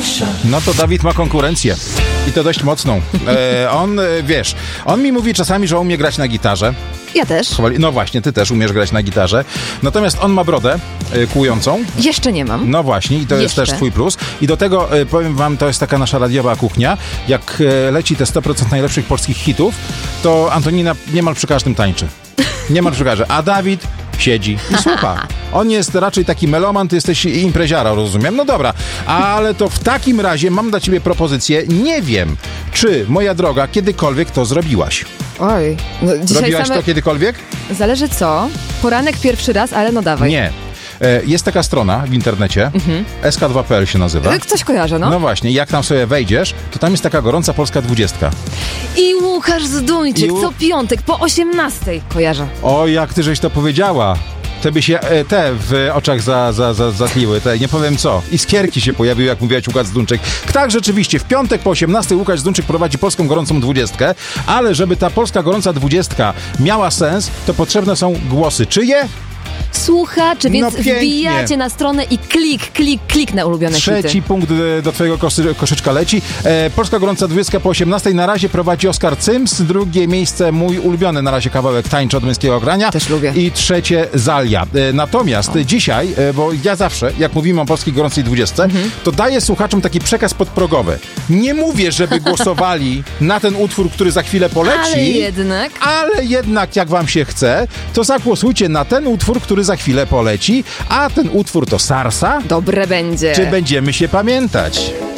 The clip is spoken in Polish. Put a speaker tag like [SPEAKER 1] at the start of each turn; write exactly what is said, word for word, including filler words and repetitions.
[SPEAKER 1] No to Dawid ma konkurencję. I to dość mocną. E, on, e, wiesz, on mi mówi czasami, że umie grać na gitarze.
[SPEAKER 2] Ja też.
[SPEAKER 1] No właśnie, ty też umiesz grać na gitarze. Natomiast on ma brodę e, kłującą.
[SPEAKER 2] Jeszcze nie mam.
[SPEAKER 1] No właśnie, i to
[SPEAKER 2] Jeszcze.
[SPEAKER 1] jest też twój plus. I do tego, e, powiem wam, to jest taka nasza radiowa kuchnia. Jak e, leci te sto procent najlepszych polskich hitów, to Antonina niemal przy każdym tańczy. Niemal przy każdym. A Dawid siedzi i słucha. On jest raczej taki meloman, ty jesteś impreziara, rozumiem. No dobra, ale to w takim razie mam dla ciebie propozycję. Nie wiem, czy, moja droga, kiedykolwiek to zrobiłaś.
[SPEAKER 2] Oj. No, dzisiaj
[SPEAKER 1] Robiłaś
[SPEAKER 2] same...
[SPEAKER 1] to kiedykolwiek?
[SPEAKER 2] Zależy co. Poranek pierwszy raz, ale no dawaj.
[SPEAKER 1] Nie. E, Jest taka strona w internecie, mhm. S K dwa kropka P L się nazywa.
[SPEAKER 2] Coś kojarzę, no.
[SPEAKER 1] No właśnie, jak tam sobie wejdziesz, to tam jest taka gorąca polska dwudziestka.
[SPEAKER 2] I Łukasz Zduńczyk,
[SPEAKER 1] I Łu-
[SPEAKER 2] co piątek po osiemnastej. Kojarzę.
[SPEAKER 1] O, jak ty żeś to powiedziała. Te by się e, te w oczach za, za, za, zatliły, te nie powiem co. Iskierki się pojawiły, jak mówiłaś, Łukasz Zdunczyk. Tak, rzeczywiście, w piątek po osiemnastej Łukasz Zdunczyk prowadzi polską gorącą dwudziestkę, ale żeby ta polska gorąca dwudziestka miała sens, to potrzebne są głosy. Czyje?
[SPEAKER 2] Słuchacze, więc
[SPEAKER 1] No pięknie.
[SPEAKER 2] wbijacie na stronę i klik, klik, klik na ulubione
[SPEAKER 1] Trzeci
[SPEAKER 2] hity.
[SPEAKER 1] punkt e, do twojego kosy, koszyczka leci. E, Polska gorąca dwudziestka po osiemnastej na razie prowadzi Oskar Cyms. Drugie miejsce mój ulubiony na razie kawałek Tańczy od męskiego grania.
[SPEAKER 2] Też lubię.
[SPEAKER 1] I trzecie Zalia. E, natomiast o. dzisiaj, e, bo ja zawsze, jak mówimy o polskiej gorącej dwudziestce, mhm. to daję słuchaczom taki przekaz podprogowy. Nie mówię, żeby głosowali na ten utwór, który za chwilę poleci.
[SPEAKER 2] Ale jednak.
[SPEAKER 1] Ale jednak, jak wam się chce, to zagłosujcie na ten utwór, który za chwilę poleci. A ten utwór to Sarsa.
[SPEAKER 2] Dobre będzie.
[SPEAKER 1] Czy będziemy się pamiętać?